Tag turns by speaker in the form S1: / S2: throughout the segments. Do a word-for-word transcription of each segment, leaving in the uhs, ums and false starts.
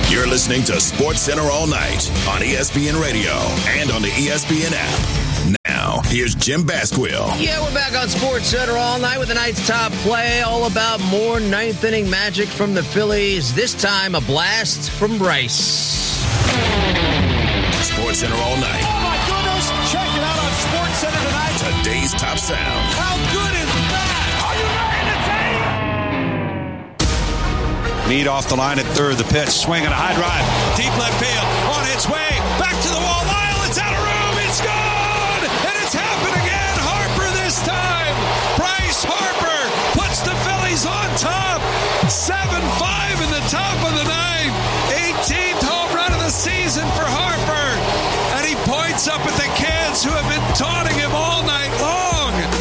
S1: You're listening to Sports Center all night on E S P N Radio and on the E S P N app. Now, here's Jim Basquill.
S2: Yeah, we're back on Sports Center all night with the night's top play. All about more ninth inning magic from the Phillies. This time, a blast from Bryce.
S1: Sports Center all night.
S3: Oh, my goodness. Check it out on Sports Center tonight.
S1: Today's top sound.
S3: How good is that? Are you ready to take?
S4: Mead off the line at third. The pitch, swing and a high drive. Deep left field. On its way. Back to the wall. Lyle, it's out of room. It's gone. And it's happened again. Harper this time. Bryce Harper puts the Phillies on top. seven five in the top of the ninth. eighteenth home run of the season for Harper. And he points up at the kids who have been taunting him all night long.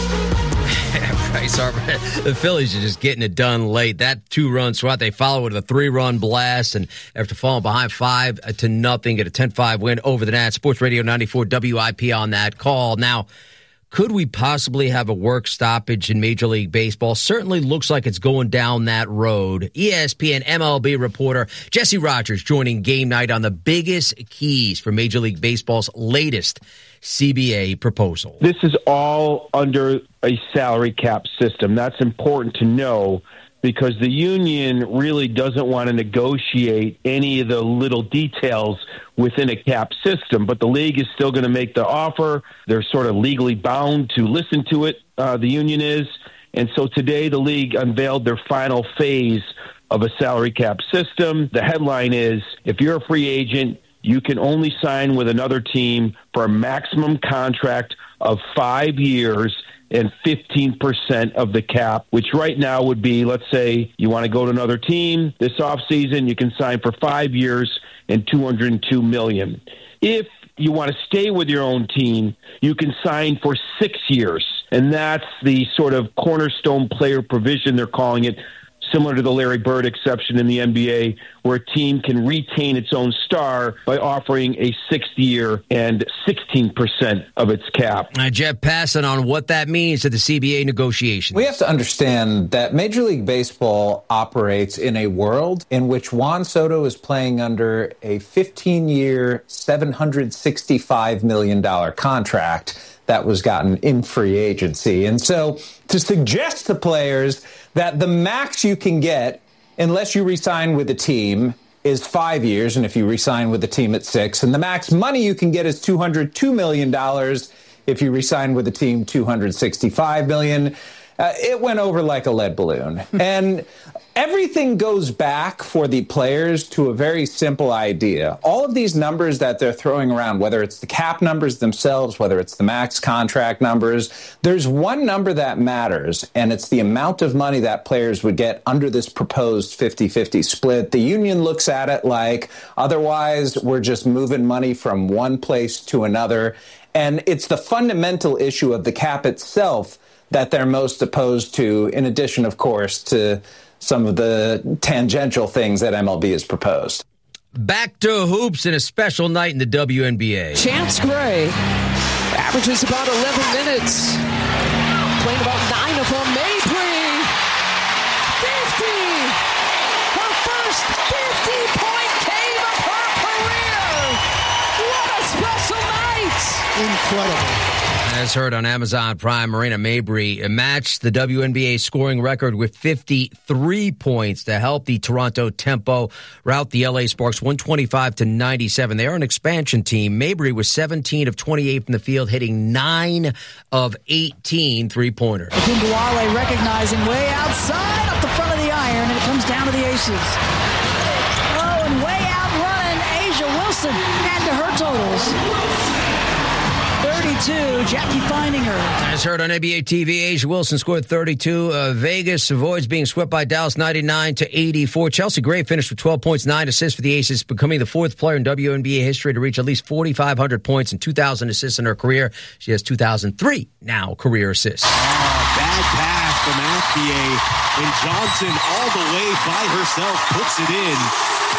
S2: Bryce Harper. The Phillies are just getting it done late. That two-run swat, they follow with a three-run blast, and after falling behind five to nothing, get a ten five win over the Nats. Sports Radio ninety-four W I P on that call. Now, could we possibly have a work stoppage in Major League Baseball? Certainly looks like it's going down that road. E S P N M L B reporter Jesse Rogers joining Game Night on the biggest keys for Major League Baseball's latest C B A proposal.
S5: This is all under a salary cap system. That's important to know because the union really doesn't want to negotiate any of the little details within a cap system, but the league is still going to make the offer. They're sort of legally bound to listen to it, uh, the union is. And so today the league unveiled their final phase of a salary cap system. The headline is, if you're a free agent, you can only sign with another team for a maximum contract of five years and fifteen percent of the cap, which right now would be, let's say you want to go to another team this offseason, you can sign for five years and two hundred two million dollars. If you want to stay with your own team, you can sign for six years. And that's the sort of cornerstone player provision, they're calling it, similar to the Larry Bird exception in the N B A, where a team can retain its own star by offering a sixth-year and sixteen percent of its cap.
S2: Uh, Jeff Passan on what that means to the C B A negotiations.
S6: We have to understand that Major League Baseball operates in a world in which Juan Soto is playing under a fifteen-year, seven hundred sixty-five million dollars contract that was gotten in free agency. And so to suggest to players that the max you can get, unless you re-sign with a team, is five years, and if you re-sign with a team at six, and the max money you can get is two hundred two million dollars. If you re-sign with a team, two hundred sixty-five million dollars. Uh, it went over like a lead balloon. And everything goes back for the players to a very simple idea. All of these numbers that they're throwing around, whether it's the cap numbers themselves, whether it's the max contract numbers, there's one number that matters, and it's the amount of money that players would get under this proposed fifty-fifty split. The union looks at it like, otherwise we're just moving money from one place to another. And it's the fundamental issue of the cap itself that they're most opposed to, in addition, of course, to some of the tangential things that M L B has proposed.
S2: Back to hoops in a special night in the W N B A.
S7: Chance Gray averages about eleven minutes, playing about nine of them. Mabry, fifty! Her first fifty-point game of her career! What a special night!
S3: Incredible.
S2: As heard on Amazon Prime, Marina Mabry matched the W N B A scoring record with fifty-three points to help the Toronto Tempo rout the L A Sparks one twenty-five to ninety-seven. They are an expansion team. Mabry was seventeen of twenty-eight from the field, hitting nine of eighteen three-pointers.
S7: Ogunbowale recognizing way outside up the front of the iron, and it comes down to the aces. Oh, and way out running, Asia Wilson add to her totals. thirty-two, Jackie Feininger.
S2: As heard on N B A T V, Asia Wilson scored thirty-two. Uh, Vegas avoids being swept by Dallas ninety-nine to eighty-four. Chelsea Gray finished with twelve points, nine assists for the Aces, becoming the fourth player in W N B A history to reach at least forty-five hundred points and two thousand assists in her career. She has two thousand three now career assists.
S8: Oh, bad pass from Athie, and Johnson all the way by herself puts it in.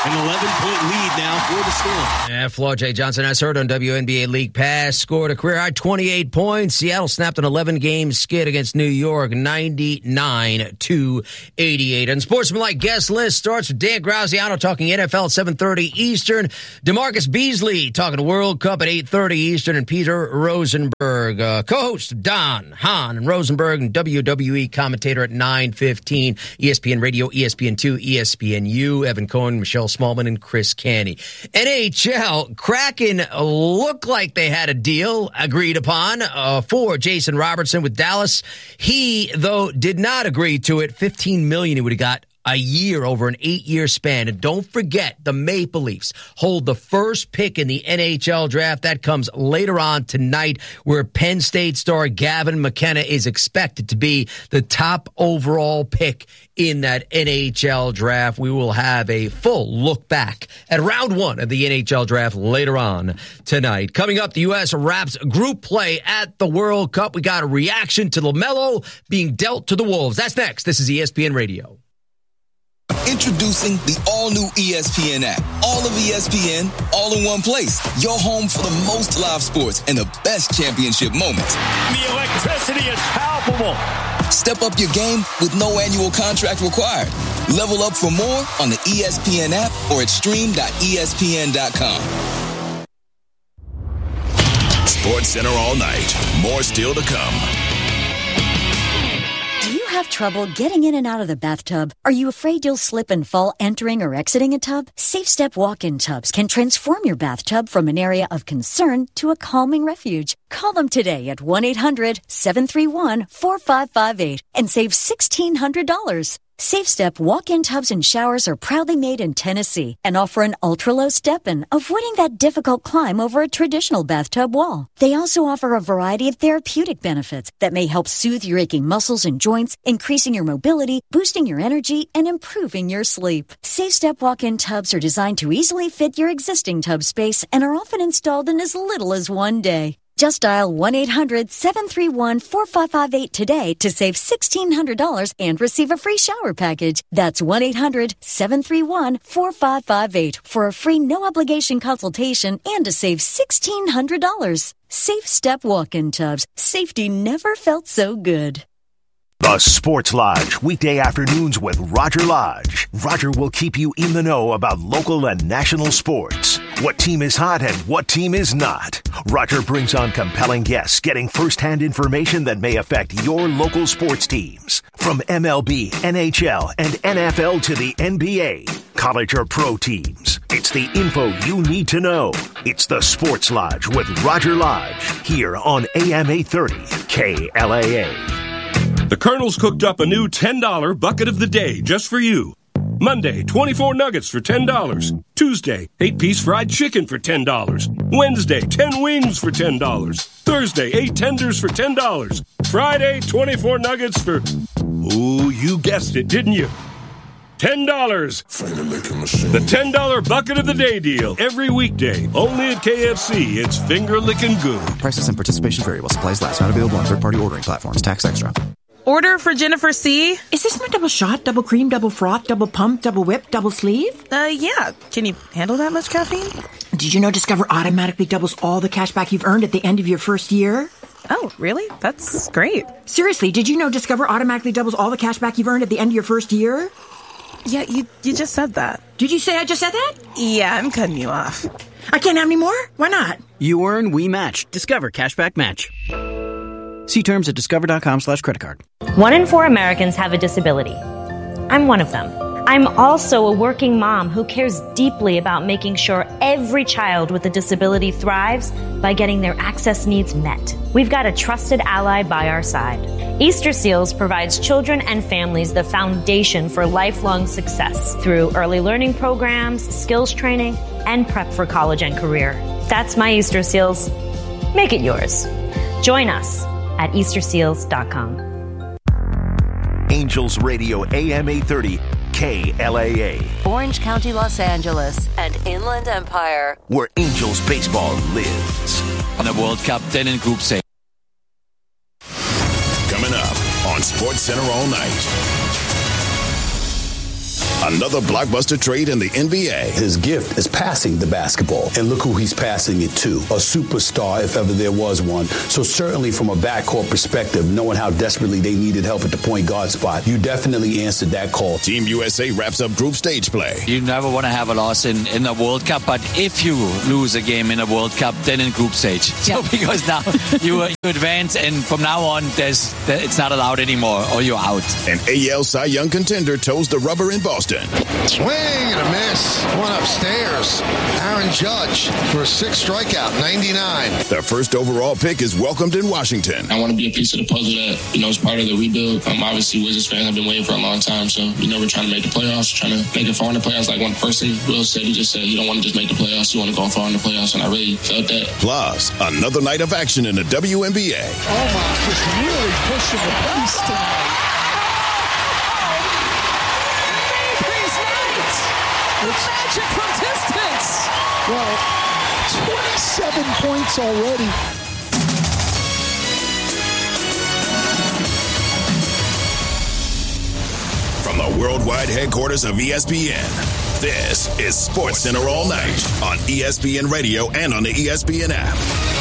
S8: An eleven-point lead now for the Storm.
S2: Yeah, Flaw J. Johnson, as heard on W N B A League Pass, scored a career-high twenty-eight points. Seattle snapped an eleven-game skid against New York, ninety-nine to eighty-eight. And Sportsmanlike guest list starts with Dan Graziano talking N F L at seven thirty Eastern. DeMarcus Beasley talking World Cup at eight thirty Eastern. And Peter Rosenberg, uh, co-host Don, Hahn, and Rosenberg, and W W E commentator at nine fifteen. E S P N Radio, E S P N two, E S P N U, Evan Cohen, Michelle Smallman, and Chris Canny. N H L, Kraken looked like they had a deal agreed upon uh, for Jason Robertson with Dallas. He, though, did not agree to it. fifteen million dollars he would have got a year over an eight-year span. And don't forget, the Maple Leafs hold the first pick in the N H L draft. That comes later on tonight, where Penn State star Gavin McKenna is expected to be the top overall pick in that N H L draft. We will have a full look back at round one of the N H L draft later on tonight. Coming up, the U S wraps group play at the World Cup. We got a reaction to LaMelo being dealt to the Wolves. That's next. This is E S P N Radio.
S9: Introducing the all-new E S P N app. All of E S P N, all in one place. Your home for the most live sports and the best championship moments.
S3: The electricity is palpable.
S9: Step up your game with no annual contract required. Level up for more on the E S P N app or at stream dot E S P N dot com.
S1: Sports Center all night. More still to come.
S10: Do you have trouble getting in and out of the bathtub? Are you afraid you'll slip and fall entering or exiting a tub? Safe Step walk-in tubs can transform your bathtub from an area of concern to a calming refuge. Call them today at one eight hundred seven three one four five five eight and save sixteen hundred dollars. Safe Step walk-in tubs and showers are proudly made in Tennessee and offer an ultra-low step-in, avoiding that difficult climb over a traditional bathtub wall. They also offer a variety of therapeutic benefits that may help soothe your aching muscles and joints, increasing your mobility, boosting your energy, and improving your sleep. Safe Step walk-in tubs are designed to easily fit your existing tub space and are often installed in as little as one day. Just dial one eight hundred seven three one four five five eight today to save sixteen hundred dollars and receive a free shower package. That's one eight hundred seven three one four five five eight for a free no-obligation consultation and to save sixteen hundred dollars. Safe Step walk-in tubs. Safety never felt so good.
S11: The Sports Lodge, weekday afternoons with Roger Lodge. Roger will keep you in the know about local and national sports. What team is hot and what team is not. Roger brings on compelling guests, getting first-hand information that may affect your local sports teams. From M L B, N H L, and N F L to the N B A, college or pro teams. It's the info you need to know. It's the Sports Lodge with Roger Lodge, here on A M eight thirty K L A A.
S12: The Colonel's cooked up a new ten dollar bucket of the day just for you. Monday, twenty-four nuggets for ten dollars. Tuesday, eight-piece fried chicken for ten dollars. Wednesday, ten wings for ten dollars. Thursday, eight tenders for ten dollars. Friday, twenty-four nuggets for... Ooh, you guessed it, didn't you? ten dollars. The ten dollar bucket of the day deal. Every weekday. Only at K F C. It's finger-licking good.
S13: Prices and participation vary while supplies last. Not available on third-party ordering platforms. Tax extra.
S14: Order for Jennifer C.
S15: Is this my double shot, double cream, double froth, double pump, double whip, double sleeve?
S14: Uh, yeah. Can you handle that much caffeine?
S15: Did you know Discover automatically doubles all the cash back you've earned at the end of your first year?
S14: Oh, really? That's great.
S15: Seriously, did you know Discover automatically doubles all the cash back you've earned at the end of your first year?
S14: Yeah, you you just said that.
S15: Did you say I just said that?
S14: Yeah, I'm cutting you off.
S15: I can't have any more? Why not?
S16: You earn, we match. Discover Cashback Match. See terms at discover.com slash credit card.
S17: One in four Americans have a disability. I'm one of them. I'm also a working mom who cares deeply about making sure every child with a disability thrives by getting their access needs met. We've got a trusted ally by our side. Easter Seals provides children and families the foundation for lifelong success through early learning programs, skills training, and prep for college and career. That's my Easter Seals. Make it yours. Join us at easter seals dot com.
S11: Angels Radio A M eight thirty K L A A.
S18: Orange County, Los Angeles, and Inland Empire.
S11: Where Angels baseball lives.
S8: On the World Cup, then in Group C.
S1: Coming up on Sports Center all night. Another blockbuster trade in the N B A.
S19: His gift is passing the basketball, and look who he's passing it to, a superstar if ever there was one. So certainly from a backcourt perspective, knowing how desperately they needed help at the point guard spot, you definitely answered that call.
S1: Team U S A wraps up group stage play.
S8: You never want to have a loss in, in a World Cup, but if you lose a game in a World Cup, then in group stage. So
S15: Yeah.
S8: because now you, uh, you advance, and from now on, there's it's not allowed anymore, or you're out.
S1: An A L Cy Young contender toes the rubber in Boston.
S20: Swing and a miss. One upstairs. Aaron Judge for a sixth strikeout, ninety-nine.
S1: The first overall pick is welcomed in Washington.
S21: I want to be a piece of the puzzle that, you know, is part of the rebuild. Um, obviously, Wizards fans have been waiting for a long time, so, you know, we're trying to make the playoffs, trying to make it far in the playoffs. Like one person, Will said, he just said, you don't want to just make the playoffs, you want to go far in the playoffs, and I really felt that.
S1: Plus, another night of action in the W N B A.
S3: Omar just really pushing the pace tonight.
S7: It's magic from distance.
S3: Well, twenty-seven points already.
S1: From the worldwide headquarters of E S P N, this is Sports Center All Night on E S P N Radio and on the E S P N app.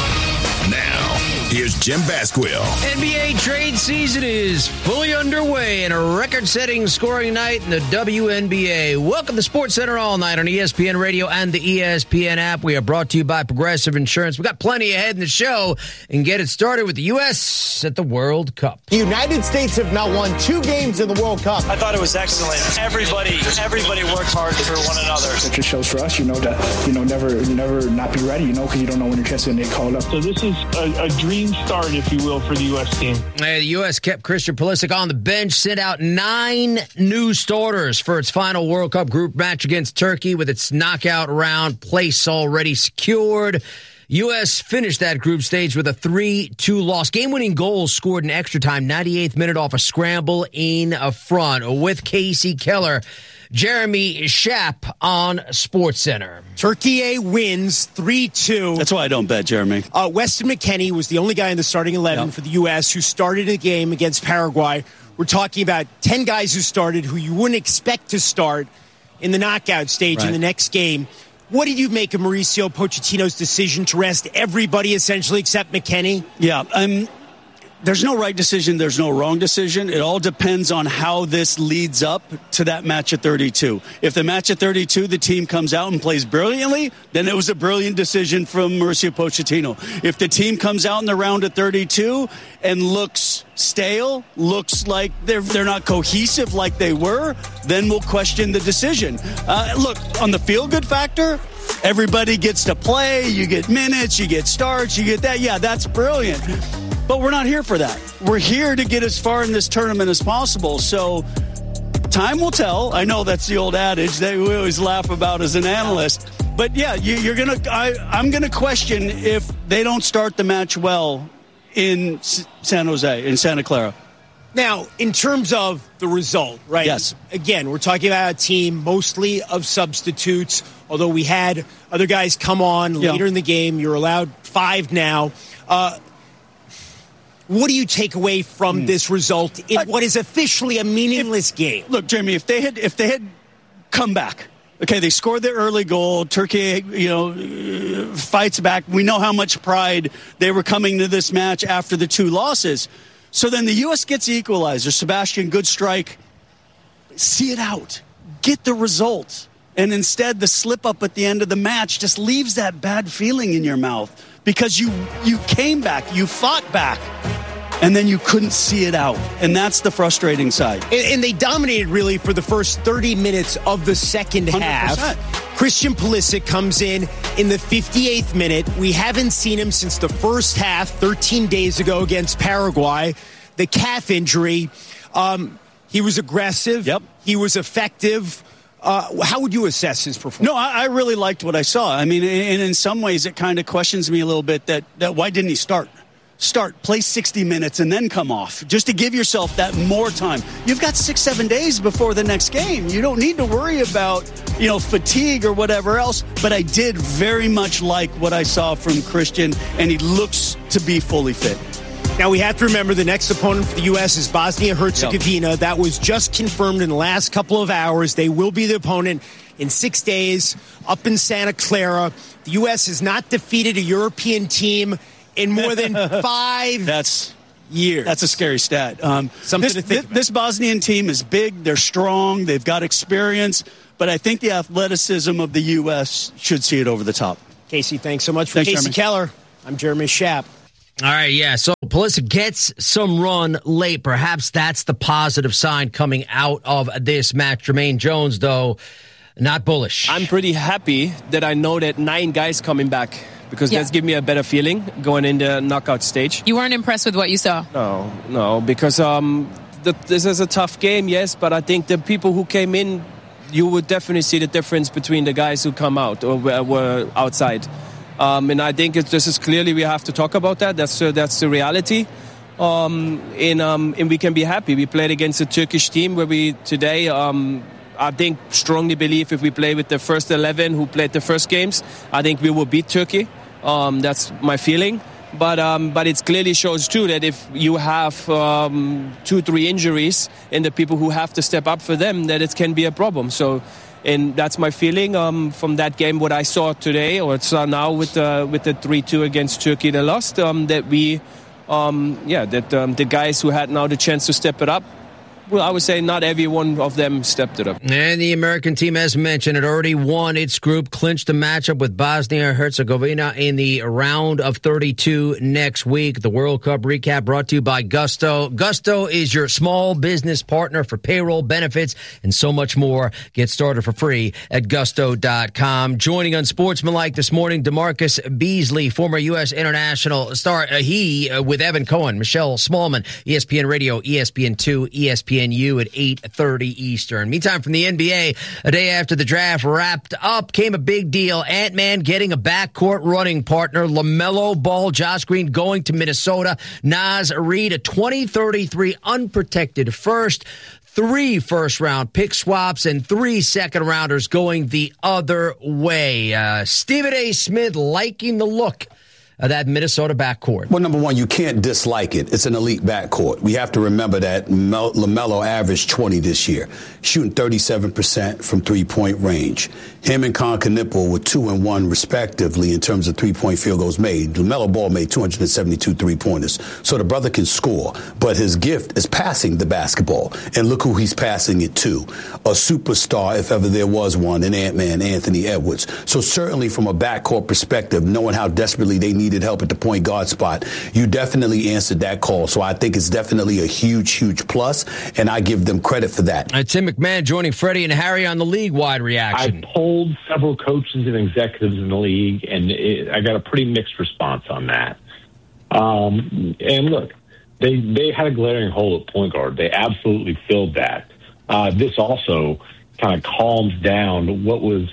S1: Now, here's Jim Basquill.
S2: N B A trade season is fully underway and a record-setting scoring night in the W N B A. Welcome to Sports Center All Night on E S P N Radio and the E S P N app. We are brought to you by Progressive Insurance. We've got plenty ahead in the show, and get it started with the U S at the World Cup.
S22: The United States have now won two games in the World Cup.
S23: I thought it was excellent. Everybody, everybody worked hard for one another.
S24: It just shows for us, you know, that, you know, never, never not be ready, you know, because you don't know when your chance is going to get called up.
S25: So this is a, a dream start, if you will, for the U S team.
S2: Hey, the U S kept Christian Pulisic on the bench, sent out nine new starters for its final World Cup group match against Turkey with its knockout round place already secured. U S finished that group stage with a three two loss. Game-winning goals scored in extra time, ninety-eighth minute off a scramble in a front with Casey Keller. Jeremy Schaap on SportsCenter.
S22: Turkey wins three two.
S26: That's why I don't bet, Jeremy.
S22: Uh, Weston McKennie was the only guy in the starting eleven yep. for the U S who started a game against Paraguay. We're talking about ten guys who started who you wouldn't expect to start in the knockout stage right. in the next game. What did you make of Mauricio Pochettino's decision to rest everybody essentially except McKennie?
S26: Yeah, um, there's no right decision. There's no wrong decision. It all depends on how this leads up to that match at thirty-two. If the match at thirty-two, the team comes out and plays brilliantly, then it was a brilliant decision from Mauricio Pochettino. If the team comes out in the round at thirty-two and looks stale, looks like they're they're not cohesive like they were, then we'll question the decision. Uh, look, on the feel-good factor, everybody gets to play. You get minutes, you get starts, you get that. Yeah, that's brilliant. But we're not here for that. We're here to get as far in this tournament as possible. So time will tell. I know that's the old adage that we always laugh about as an analyst. But yeah, you, you're gonna. I, I'm gonna question if they don't start the match well in San Jose, in Santa Clara.
S22: Now, in terms of the result, right?
S26: Yes.
S22: Again, we're talking about a team mostly of substitutes, although we had other guys come on
S26: yeah.
S22: later in the game. You're allowed five now. Uh, what do you take away from mm. this result in I, what is officially a meaningless
S26: if,
S22: game?
S26: Look, Jeremy, if they had if they had come back, okay, they scored their early goal. Turkey, you know, fights back. We know how much pride they were coming to this match after the two losses. So then the U S gets the equalizer. Sebastian, good strike. See it out. Get the result. And instead, the slip-up at the end of the match just leaves that bad feeling in your mouth because you you came back, you fought back, and then you couldn't see it out. And that's the frustrating side.
S22: And, and they dominated, really, for the first thirty minutes of the second
S26: one hundred percent.
S22: half. Christian Pulisic comes in in the fifty-eighth minute. We haven't seen him since the first half, thirteen days ago against Paraguay. The calf injury. Um, he was aggressive.
S26: Yep.
S22: He was effective. Uh, how would you assess his performance?
S26: No, I, I really liked what I saw. I mean, and in some ways, it kind of questions me a little bit that, that why didn't he start? Start, play sixty minutes, and then come off, just to give yourself that more time. You've got six, seven days before the next game. You don't need to worry about, you know, fatigue or whatever else. But I did very much like what I saw from Christian, and he looks to be fully fit.
S22: Now, we have to remember the next opponent for the U S is Bosnia-Herzegovina. Yep. That was just confirmed in the last couple of hours. They will be the opponent in six days up in Santa Clara. The U S has not defeated a European team in more than five
S26: That's
S22: years.
S26: That's a scary stat. Um,
S22: Something
S26: this,
S22: to think
S26: this, this Bosnian team is big. They're strong. They've got experience. But I think the athleticism of the U S should see it over the top.
S22: Casey, thanks so much. For
S26: Thanks,
S22: Casey
S26: Jeremy.
S22: Keller, I'm Jeremy Schaap.
S2: All right, yeah. So Pulisic gets some run late. Perhaps that's the positive sign coming out of this match. Jermaine Jones, though, not bullish.
S4: I'm pretty happy that I know that nine guys coming back because
S5: Yeah.
S4: that's given me a better feeling going in the knockout stage.
S5: You weren't impressed with what you saw?
S4: No, no, because um, the, this is a tough game, yes, but I think the people who came in, you would definitely see the difference between the guys who come out or were, were outside. Um, and I think it's, this is clearly we have to talk about that. That's uh, that's the reality. Um, and, um, and we can be happy. We played against a Turkish team where we today, um, I think, strongly believe if we play with the first eleven who played the first games, I think we will beat Turkey. Um, that's my feeling. But um, but it clearly shows, too, that if you have um, two, three injuries and the people who have to step up for them, that it can be a problem. So, and that's my feeling um, from that game, what I saw today, or saw now with the, with the three two against Turkey they lost, um, that we, um, yeah, that um, the guys who had now the chance to step it up, well, I would say not every one of them stepped it up.
S2: And the American team, as mentioned, had already won its group, clinched a matchup with Bosnia-Herzegovina in the round of thirty-two next week. The World Cup recap brought to you by Gusto. Gusto is your small business partner for payroll, benefits, and so much more. Get started for free at gusto dot com. Joining Unsportsmanlike this morning, DeMarcus Beasley, former U S international star. Uh, he, uh, with Evan Cohen, Michelle Smallman, E S P N Radio, E S P N two, E S P N U at eight thirty Eastern. Meantime, from the N B A, a day after the draft wrapped up, came a big deal. Ant-Man getting a backcourt running partner. LaMelo Ball, Josh Green going to Minnesota. Naz Reid, a twenty thirty-three unprotected first. Three first-round pick swaps and three second-rounders going the other way. Uh, Stephen A. Smith liking the look of that Minnesota backcourt.
S19: Well, number one, you can't dislike it. It's an elite backcourt. We have to remember that Mel- LaMelo averaged twenty this year, shooting thirty-seven percent from three-point range. Him and Con Knipple were two and one respectively in terms of three-point field goals made. LaMelo Ball made two hundred seventy-two three-pointers. So the brother can score, but his gift is passing the basketball. And look who he's passing it to. A superstar, if ever there was one, in Ant-Man, Anthony Edwards. So certainly from a backcourt perspective, knowing how desperately they needed help at the point guard spot, you definitely answered that call. So I think it's definitely a huge, huge plus, and I give them credit for that.
S2: Uh, Tim McMahon joining Freddie and Harry on the league-wide reaction.
S6: I polled several coaches and executives in the league, and it, I got a pretty mixed response on that. Um, and look, they they had a glaring hole at point guard. They absolutely filled that. Uh, this also kind of calms down what was,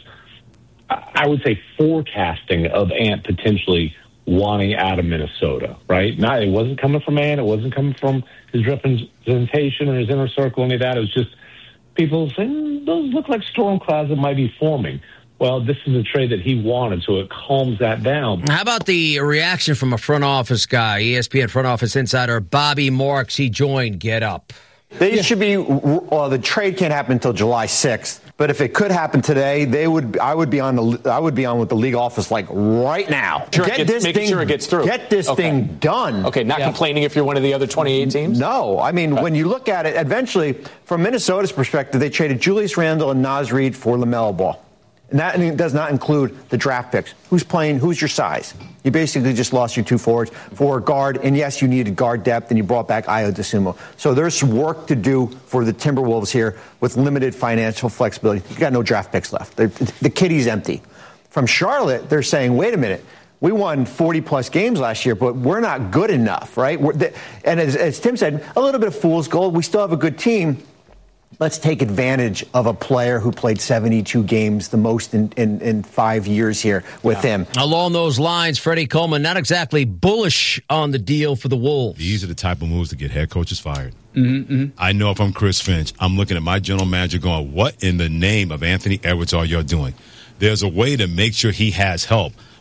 S6: I would say, forecasting of Ant potentially wanting out of Minnesota, right? Not, it wasn't coming from Ant. It wasn't coming from his representation or his inner circle, any of that. It was just people saying, those look like storm clouds that might be forming. Well, this is a trade that he wanted, so it calms that down.
S2: How about the reaction from a front office guy, E S P N front office insider Bobby Marks? He joined Get Up.
S9: They should be. Well, the trade can't happen until July sixth. But if it could happen today, they would. I would be on the. I would be on with the league office like right now.
S10: Sure
S9: get
S10: gets,
S9: this
S10: making
S9: thing.
S10: Sure it gets through.
S9: Get this
S10: okay.
S9: thing done.
S10: Okay, not
S9: yeah.
S10: complaining if you're one of the other twenty-eight teams.
S9: No, I mean
S10: okay.
S9: when you look at it, eventually, from Minnesota's perspective, they traded Julius Randle and Naz Reid for LaMelo Ball. And that does not include the draft picks. Who's playing? Who's your size? You basically just lost your two forwards for a guard. And yes, you needed guard depth, and you brought back Ayo Dosunmu. So there's work to do for the Timberwolves here with limited financial flexibility. You got no draft picks left. They're, the kitty's empty. From Charlotte, they're saying, wait a minute. We won forty-plus games last year, but we're not good enough, right? We're the, and as, as Tim said, a little bit of fool's gold. We still have a good team. Let's take advantage of a player who played seventy-two games, the most in, in, in five years here with yeah. him.
S2: Along those lines, Freddie Coleman, not exactly bullish on the deal for the Wolves.
S12: These are the type of moves that get head coaches fired.
S10: Mm-hmm.
S12: I know if I'm Chris Finch, I'm looking at my general manager going, what in the name of Anthony Edwards are y'all doing? There's a way to make sure he has help.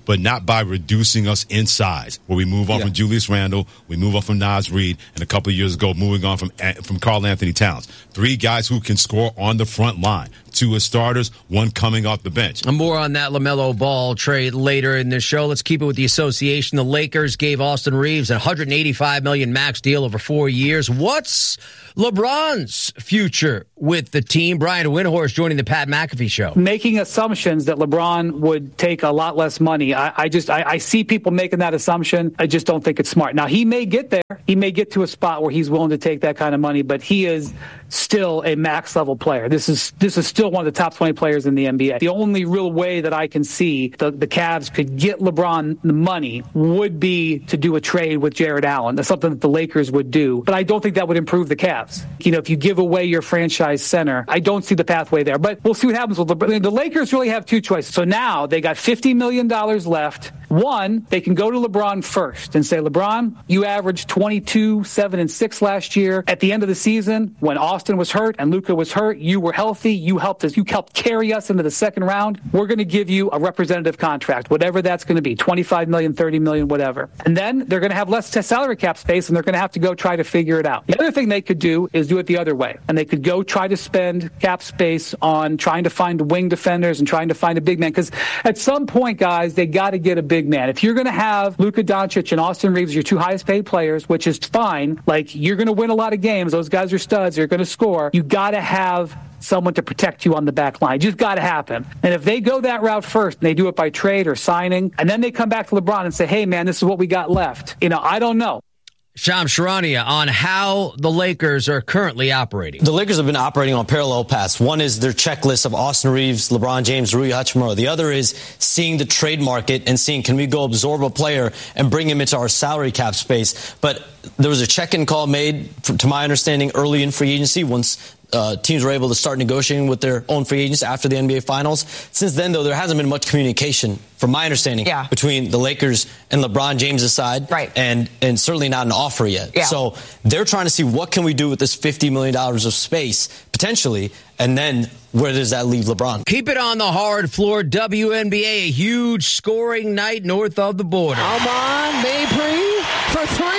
S12: but not by reducing us in size, where we move on yeah. from Julius Randle, we move on from Naz Reid, and a couple of years ago, moving on from from Karl Anthony Towns. Three guys who can score on the front line. Two as starters, one coming off the bench.
S2: And more on that LaMelo Ball trade later in the show. Let's keep it with the association. The Lakers gave Austin Reeves a one hundred eighty-five million dollars max deal over four years. What's LeBron's future with the team? Brian Windhorst joining the Pat McAfee show.
S5: Making assumptions that LeBron would take a lot less money. I, I just, I, I see people making that assumption. I just don't think it's smart. Now, he may get there. He may get to a spot where he's willing to take that kind of money, but he is still a max level player. This is, this is still one of the top twenty players in the N B A. The only real way that I can see the, the Cavs could get LeBron the money would be to do a trade with Jared Allen. That's something that the Lakers would do, but I don't think that would improve the Cavs. You know, if you give away your franchise center, I don't see the pathway there, but we'll see what happens with LeBron. The Lakers really have two choices. So now they got fifty million dollars left. One, they can go to LeBron first and say, LeBron, you averaged twenty-two, seven, and six last year. At the end of the season, when Austin was hurt and Luka was hurt, you were healthy. You helped us. You helped carry us into the second round. We're going to give you a representative contract, whatever that's going to be, twenty-five million dollars, thirty million dollars, whatever. And then they're going to have less salary cap space, and they're going to have to go try to figure it out. The other thing they could do is do it the other way, and they could go try to spend cap space on trying to find wing defenders and trying to find a big man, because at some point, guys, they got to get a big man. If you're going to have Luka Doncic and Austin Reeves, your two highest paid players, which is fine, like you're going to win a lot of games. Those guys are studs. They're going to score. You got to have someone to protect you on the back line. Just got to happen. And if they go that route first and they do it by trade or signing, and then they come back to LeBron and say, hey, man, this is what we got left. You know, I don't know.
S2: Shams Charania on how the Lakers are currently operating.
S13: The Lakers have been operating on parallel paths. One is their checklist of Austin Reeves, LeBron James, Rui Hachimura. The other is seeing the trade market and seeing, can we go absorb a player and bring him into our salary cap space? But there was a check-in call made, to my understanding, early in free agency once Uh, teams were able to start negotiating with their own free agents after the N B A Finals. Since then, though, there hasn't been much communication, from my understanding, yeah. between the Lakers and LeBron James' side, right. and and certainly not an offer yet. Yeah. So they're trying to see what can we do with this fifty million dollars of space, potentially, and then where does that leave LeBron?
S2: Keep it on the hard floor. W N B A, a huge scoring night north of the border.
S7: Come on, Mabry for three.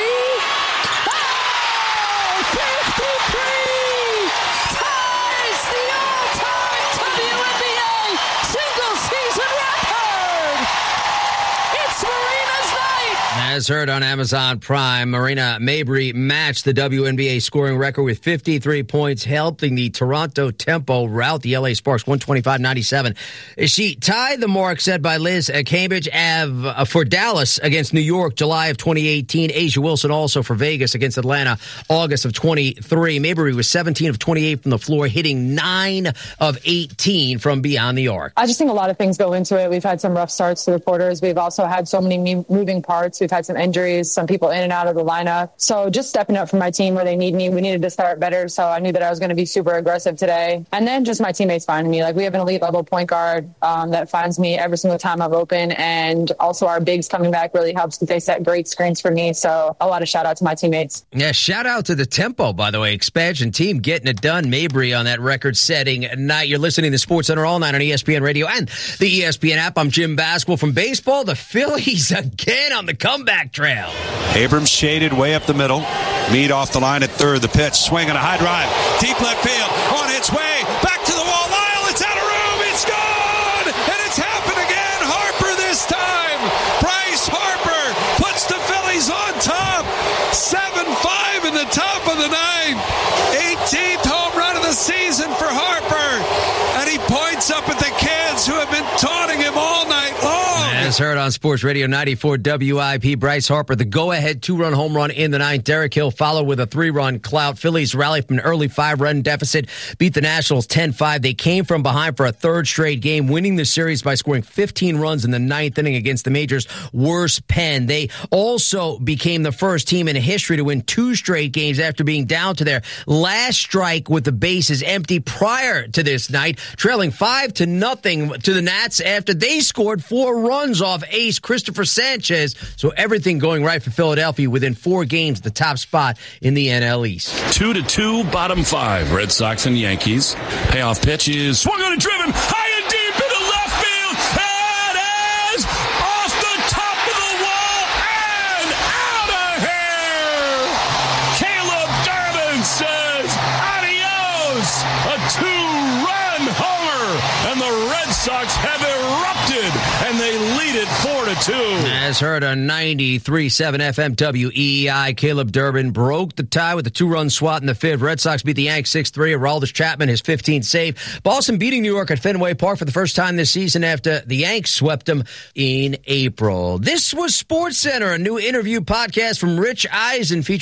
S2: As heard on Amazon Prime, Marina Mabry matched the W N B A scoring record with fifty-three points, helping the Toronto Tempo rout the L A Sparks one twenty-five ninety-seven. She tied the mark set by Liz Cambridge Ave for Dallas against New York, July of twenty eighteen. Asia Wilson also for Vegas against Atlanta, August of twenty-three. Mabry was seventeen of twenty-eight from the floor, hitting nine of eighteen from beyond the arc.
S14: I just think a lot of things go into it. We've had some rough starts to the quarters. We've also had so many moving parts. We've had some injuries, some people in and out of the lineup. So just stepping up for my team where they need me. We needed to start better. So I knew that I was going to be super aggressive today. And then just my teammates finding me. Like, we have an elite level point guard um, that finds me every single time I'm open. And also our bigs coming back really helps because they set great screens for me. So a lot of shout out to my teammates.
S2: Yeah, shout out to the Tempo, by the way. Expansion team getting it done. Mabry on that record setting night. You're listening to SportsCenter all night on E S P N Radio and the E S P N app. I'm Jim Basquill. From baseball, the Phillies again on the comeback trail.
S16: Abrams shaded way up the middle. Mead off the line at third. The pitch, swing on a high drive. Deep left field. On its way. Back to the wall. Lyle, it's out of room. It's gone. And it's happened again. Harper this time. Bryce Harper puts the Phillies on top. seven five in the top of the ninth. eighteenth home run of the season for Harper. And he points up at the kids who have been taunting him all night long.
S2: As heard on Sports Radio ninety-four W I P, Bryce Harper, the go-ahead two-run home run in the ninth. Derek Hill followed with a three-run clout. Phillies rallied from an early five-run deficit, beat the Nationals ten five. They came from behind for a third straight game, winning the series by scoring fifteen runs in the ninth inning against the Majors' worst pen. They also became the first team in history to win two straight games after being down to their last strike with the bases empty prior to this night, trailing five to nothing to the Nats after they scored four runs off ace Christopher Sanchez. So everything going right for Philadelphia within four games, the top spot in the N L East.
S17: Two to two, bottom five, Red Sox and Yankees. Payoff pitch is swung on and driven high and deep into left field. It is off Sox have erupted, and they lead it four to two.
S2: As heard on ninety-three point seven F M W E E I, Caleb Durbin broke the tie with a two-run swat in the fifth. Red Sox beat the Yanks six three. Aroldis Chapman, his fifteenth save. Boston beating New York at Fenway Park for the first time this season after the Yanks swept them in April. This was SportsCenter, a new interview podcast from Rich Eisen featuring